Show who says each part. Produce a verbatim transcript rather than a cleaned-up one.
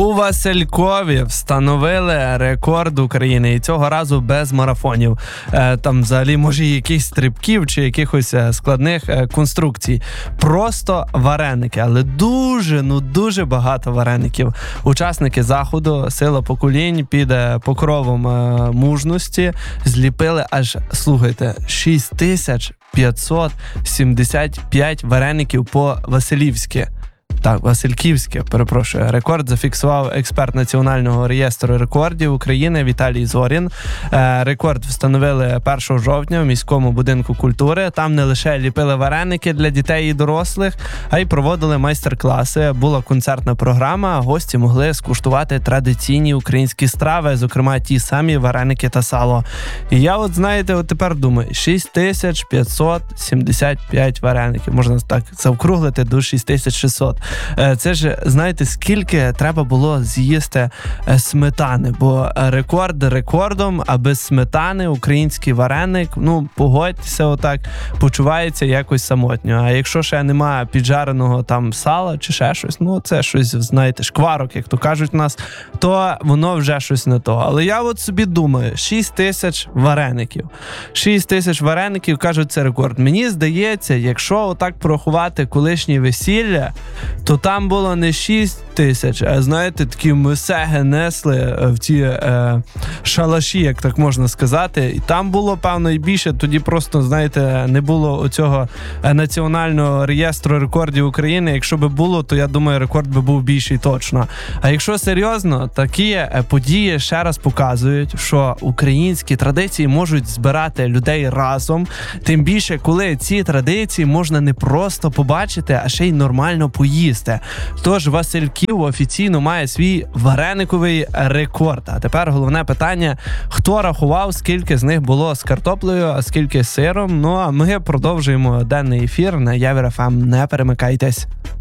Speaker 1: У Василькові встановили рекорд України, і цього разу без марафонів. Е, там взагалі, може, якихось стрибків чи якихось складних е, конструкцій. Просто вареники, але дуже, ну дуже багато вареників. Учасники заходу «Сила поколінь» під покровом е, мужності зліпили аж, слухайте, шість тисяч п'ятсот сімдесят п'ять вареників по-василівськи. Так, Васильківське, перепрошую. Рекорд зафіксував експерт Національного реєстру рекордів України Віталій Зорін. Е, рекорд встановили першого жовтня в міському будинку культури. Там не лише ліпили вареники для дітей і дорослих, а й проводили майстер-класи. Була концертна програма, а гості могли скуштувати традиційні українські страви, зокрема ті самі вареники та сало. І я от, знаєте, от тепер думаю, шість тисяч п'ятсот сімдесят п'ять вареників. Можна так заокруглити до шість тисяч шістсот. Це ж, знаєте, скільки треба було з'їсти сметани, бо рекорд рекордом, а без сметани український вареник, ну, погодьтеся, отак, почувається якось самотньо. А якщо ще немає піджареного там сала чи ще щось, ну, це щось, знаєте, шкварок, як то кажуть у нас, то воно вже щось не то. Але я от собі думаю, шість тисяч вареників. шість тисяч вареників, кажуть, це рекорд. Мені здається, якщо отак порахувати колишні весілля, то там було не шість тисяч, а, знаєте, такі месеги несли в ті е, шалаші, як так можна сказати. І там було, певно, і більше. Тоді просто, знаєте, не було оцього Національного реєстру рекордів України. Якщо би було, то, я думаю, рекорд би був більший точно. А якщо серйозно, такі події ще раз показують, що українські традиції можуть збирати людей разом. Тим більше, коли ці традиції можна не просто побачити, а ще й нормально поїсти. Тож Васильків офіційно має свій варениковий рекорд. А тепер головне питання, хто рахував, скільки з них було з картоплею, а скільки з сиром. Ну а ми продовжуємо денний ефір на Явір еф ем. Не перемикайтесь.